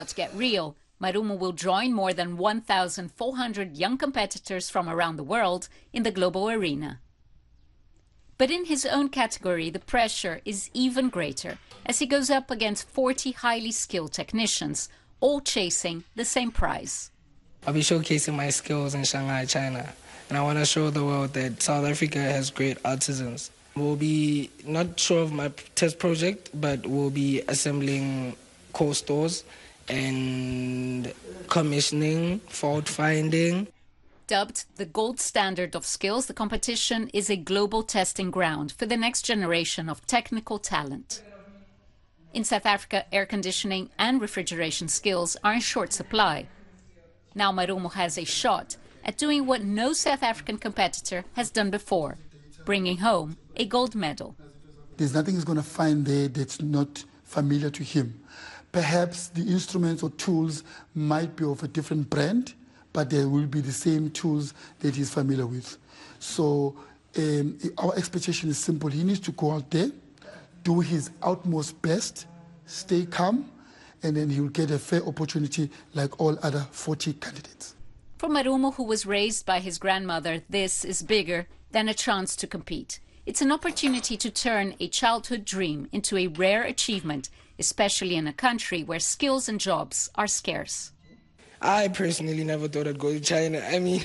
Let's get real. Marumo will join more than 1,400 young competitors from around the world in the global arena. But in his own category, the pressure is even greater as he goes up against 40 highly skilled technicians, all chasing the same prize. I'll be showcasing my skills in Shanghai, China, and I want to show the world that South Africa has great artisans. We'll be not sure of my test project, but we'll be assembling core stores and commissioning, fault finding. Dubbed the gold standard of skills, the competition is a global testing ground for the next generation of technical talent. In South Africa, air conditioning and refrigeration skills are in short supply. Now Marumo has a shot at doing what no South African competitor has done before, bringing home a gold medal. There's nothing he's going to find there that's not familiar to him. Perhaps the instruments or tools might be of a different brand, but they will be the same tools that he's familiar with. So our expectation is simple. He needs to go out there, do his utmost best, stay calm, and then he will get a fair opportunity like all other 40 candidates. For Marumo, who was raised by his grandmother, this is bigger than a chance to compete. It's an opportunity to turn a childhood dream into a rare achievement, especially in a country where skills and jobs are scarce. I personally never thought I'd go to China.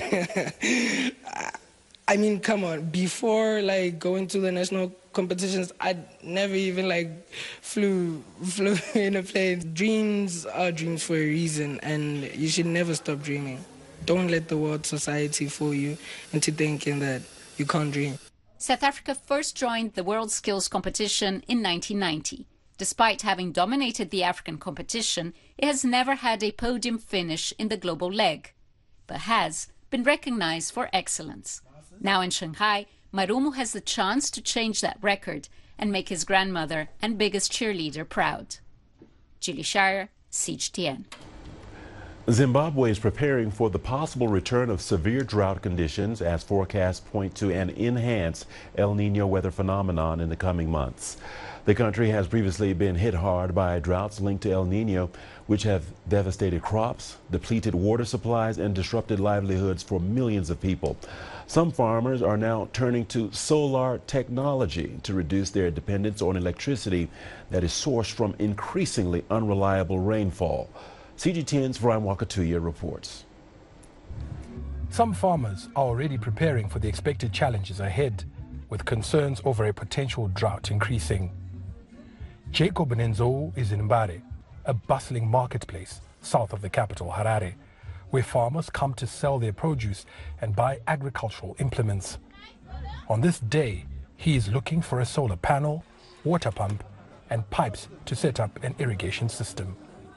I mean, come on. Before going to the national competitions, I'd never even flew in a plane. Dreams are dreams for a reason, and you should never stop dreaming. Don't let the world society fool you into thinking that you can't dream. South Africa first joined the World Skills Competition in 1990. Despite having dominated the African competition, it has never had a podium finish in the global leg, but has been recognized for excellence. Now in Shanghai, Marumo has the chance to change that record and make his grandmother and biggest cheerleader proud. Julie Shire, CGTN. Zimbabwe is preparing for the possible return of severe drought conditions as forecasts point to an enhanced El Nino weather phenomenon in the coming months. The country has previously been hit hard by droughts linked to El Nino, which have devastated crops, depleted water supplies, and disrupted livelihoods for millions of people. Some farmers are now turning to solar technology to reduce their dependence on electricity that is sourced from increasingly unreliable rainfall. CGTN's Brian Wakatuya reports. Some farmers are already preparing for the expected challenges ahead, with concerns over a potential drought increasing. Jacob Nenzo is in Mbare, a bustling marketplace south of the capital, Harare, where farmers come to sell their produce and buy agricultural implements. On this day, he is looking for a solar panel, water pump, and pipes to set up an irrigation system.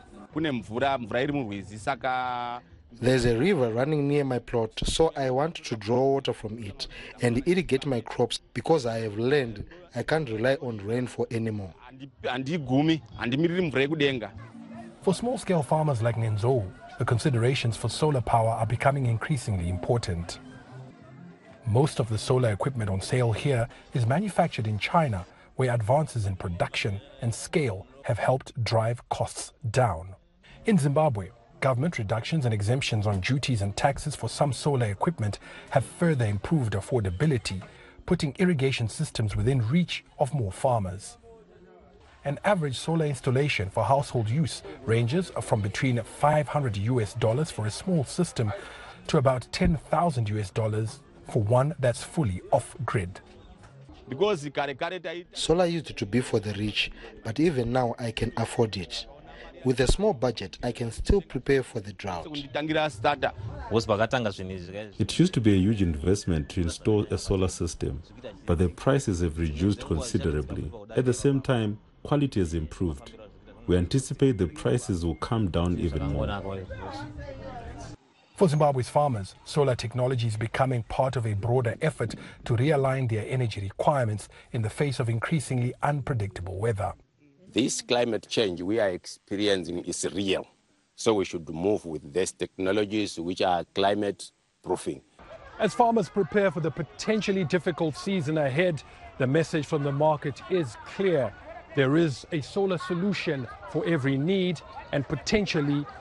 There's a river running near my plot, so I want to draw water from it and irrigate my crops because I have learned I can't rely on rainfall anymore. For small-scale farmers like Nenzo, the considerations for solar power are becoming increasingly important. Most of the solar equipment on sale here is manufactured in China, where advances in production and scale have helped drive costs down. In Zimbabwe, government reductions and exemptions on duties and taxes for some solar equipment have further improved affordability, putting irrigation systems within reach of more farmers. An average solar installation for household use ranges from between $500 for a small system to about $10,000 for one that's fully off-grid. Solar used to be for the rich, but even now I can afford it. With a small budget, I can still prepare for the drought. It used to be a huge investment to install a solar system, but the prices have reduced considerably. At the same time, quality has improved. We anticipate the prices will come down even more. For Zimbabwe's farmers, solar technology is becoming part of a broader effort to realign their energy requirements in the face of increasingly unpredictable weather. This climate change we are experiencing is real, so we should move with these technologies which are climate proofing. As farmers prepare for the potentially difficult season ahead, the message from the market is clear. there is a solar solution for every need, and potentially